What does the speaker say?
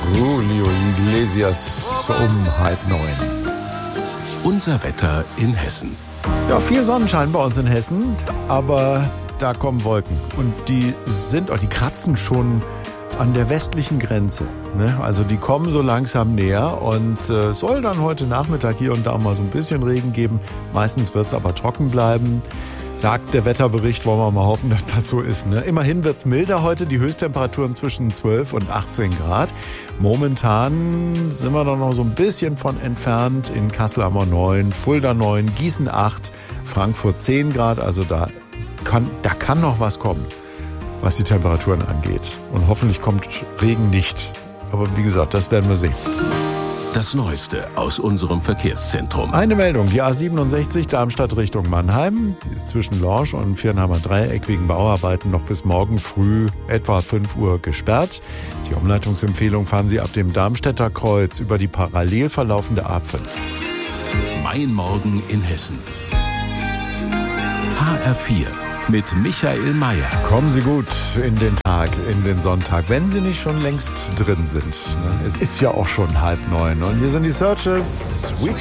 Julio Iglesias um 8:30. Unser Wetter in Hessen. Ja, viel Sonnenschein bei uns in Hessen, aber da kommen Wolken. Und die kratzen schon an der westlichen Grenze. Ne? Also die kommen so langsam näher und soll dann heute Nachmittag hier und da mal so ein bisschen Regen geben. Meistens wird es aber trocken bleiben. Sagt der Wetterbericht, wollen wir mal hoffen, dass das so ist. Ne? Immerhin wird es milder heute, die Höchsttemperaturen zwischen 12 und 18 Grad. Momentan sind wir da noch so ein bisschen von entfernt. In Kassel haben wir 9, Fulda 9, Gießen 8, Frankfurt 10 Grad. Also da kann noch was kommen, was die Temperaturen angeht. Und hoffentlich kommt Regen nicht. Aber wie gesagt, das werden wir sehen. Das Neueste aus unserem Verkehrszentrum. Eine Meldung, die A67 Darmstadt Richtung Mannheim. Die ist zwischen Lorsch und Viernheimer Dreieck wegen Bauarbeiten noch bis morgen früh etwa 5 Uhr gesperrt. Die Umleitungsempfehlung fahren Sie ab dem Darmstädter Kreuz über die parallel verlaufende A5. Mein Morgen in Hessen. HR4 mit Michael Mayer. Kommen Sie gut in den Tag, in den Sonntag, wenn Sie nicht schon längst drin sind. Es ist ja auch schon 8:30 und hier sind die Searchers.